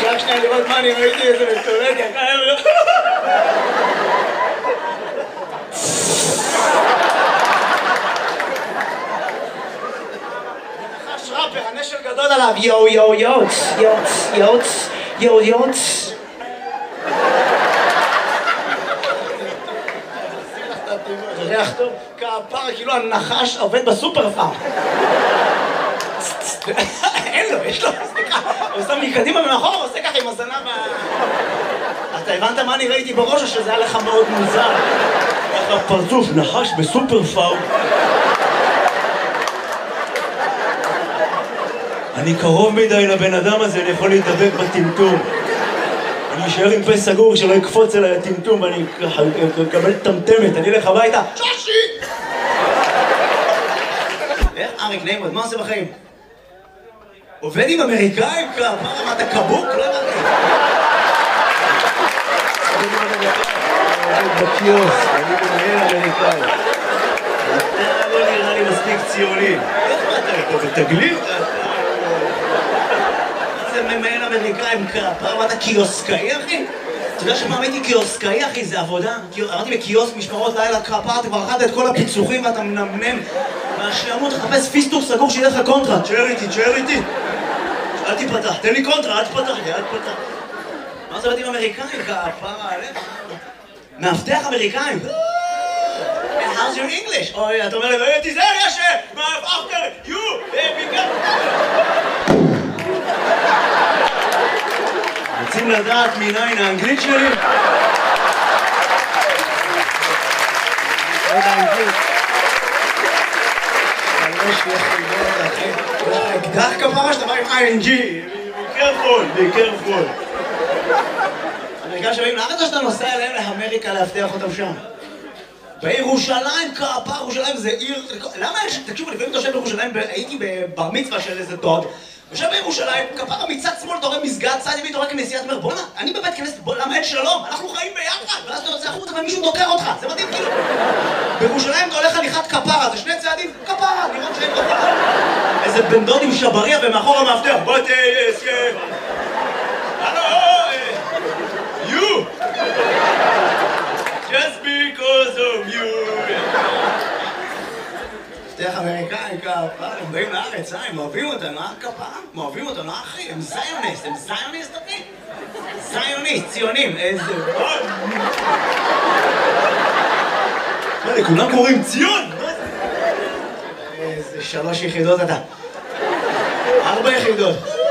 רק שנייה לראות מה אני ראיתי איזה מסתולק, נחש ראפר, הנשל גדול עליו, יו יו יוץ, יוץ, יוץ, יו יוץ. ריח טוב, כפר, כאילו הנחש עובד בסופר פארם. אין לו, יש לו, סליחה, הוא שם מקדימה ומאחור, הוא עושה ככה עם הזנב. אתה הבנת מה אני ראיתי בראש או שזה היה לך מאוד מוזר? ככה פרצוף, נחש בסופר פארם. אני קרוב מדי לבן אדם הזה, אני יכול להתדבק בטמטום. אני אשאר עם פה סגור שלא יקפוץ אליי הטמטום ואני אקבל טמטמת, אני אלך הביתה. שושי! איך אריק נעימות, מה עושה בחיים? עובד עם אמריקאים? מה אתה קבוק? לא הבנתי. בקיוס, אני מנהל אמריקאי. אתה לא נראה לי מספיק ציוני. איך אתה פה בתגלית? זה ממהל אמריקאים כפר, אתה קיוסקאי אחי? אתה יודע שפעם הייתי קיוסקאי אחי, זה עבודה? אמרתי בקיוסק משמרות לילה כפר, אתה כבר אכלת את כל הפיצוחים ואתה מנמנם מהשעמות, תחפש פיסטוק סגור שיהיה לך קונטרה. תשאר איתי אל תיפתח, תן לי קונטרה, אל תפתח לי, אל תפתח. מה זה בתים אמריקאים כפר עליך? מאבטח אמריקאים? How's your English? אוי, אתה אומר לי, תיזהר יש, after you, רוצים לדעת מניין האנגלית שלי? לא יודע אנגלית. יש לי חיבור, אחי. יש לך אקדח כפרה שאתה בא עם ING. Be careful. אמריקאים שבאים לארץ או שאתה נוסע אליהם לאמריקה להבטיח אותם שם? בירושלים, כפר, ירושלים זה עיר... למה יש... תקשיבו, לפעמים אתה יושב בירושלים, הייתי בבר מצווה של איזה דוד, יושב בירושלים, כפר מצד שמאל, אתה רואה מסגד, צד ימין, אתה רואה כנסייה, אתה אומר, בוא'נה, אני בבית כנסת, למה אין שלום? אנחנו חיים ביחד, ואז אתה יוצא החוצה ומישהו דוקר אותך, זה מדהים כאילו. בירושלים אתה הולך הליכת כפרה, זה שני צעדים, כפרה, לראות שאין כפרה. איזה בן דוד עם שבריה ומאחור המאבטח, בוא תהיה הסכם. You! Just because of you! שתיך אמריקאים כפר, הם באים לארץ, הם אוהבים אותנו, כפר? הם אוהבים אותנו, אחי, הם זיוניסט, אחי? זיוניסט, ציונים, איזה... מה, לכולם קוראים ציון? איזה 3 יחידות אתה. 4 יחידות.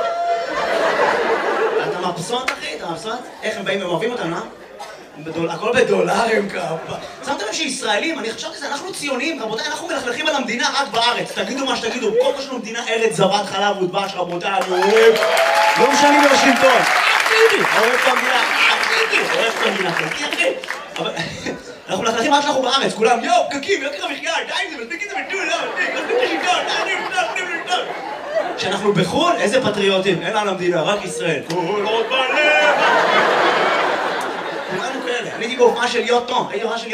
אתה מבסוט, אחי? אתה מבסוט? איך הם באים, הם אוהבים אותנו, הכל בדולרים כפה. שמתם לב שישראלים, אני חשבתי שזה, אנחנו ציונים, רבותיי, אנחנו מלכלכים על המדינה רק בארץ. תגידו מה שתגידו, כל מה שלנו מדינה ארץ זבת חלב ודבש, רבותיי, אני אוהב. לא משנים בשלטון. אוהב את המדינה, אוהב את המדינה, אחי. אבל אנחנו מלכלכים רק שאנחנו בארץ, כולם, יואו, פקקים, יוקר המחיה, די עם זה, מספיק את זה בטול, מספיק את השלטון, כשאנחנו בחו"ל, איזה פטריוטים, אין על המדינה, רק ישראל. כל עוד בלב. אני הייתי בהופעה של יוטון,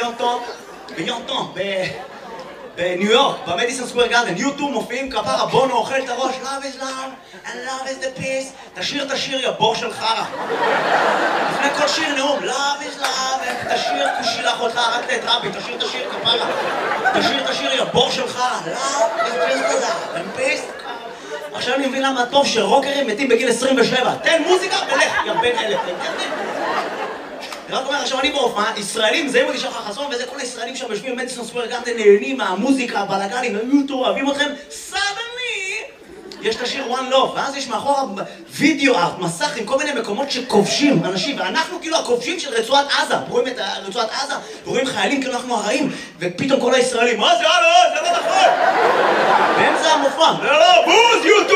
בניו יורק, במדיסון סקוור גארדן, יוטו מופיעים כפרה, בונו אוכל את הראש, love is love and love is the peace, תשיר את השיר, יא בור של חרה. לפני כל שיר נאום, love is love, תשיר כושילח אותך, רק את רבי, תשיר את השיר כפרה. תשיר את השיר, יא בור של חרה, love is just love and peace. עכשיו אני מבין למה טוב שרוקרים מתים בגיל 27, תן מוזיקה ולך, יא בן אלף. רק אומר, עכשיו אני בהופעה, ישראלים, זה מודי שחר חסון וזה כל הישראלים שם יושבים במדיסון סקוור גארדן נהנים מהמוזיקה, הבלגנים, היוטו, אוהבים אתכם, סדני! יש את השיר One Love, ואז יש מאחורה וידאו ארט, מסך עם כל מיני מקומות שכובשים אנשים, ואנחנו כאילו הכובשים של רצועת עזה, רואים את רצועת עזה, ורואים חיילים כאילו אנחנו הרעים, ופתאום כל הישראלים, מה זה? זה לא נכון! באמצע המופע, לא, בוז, יוטו!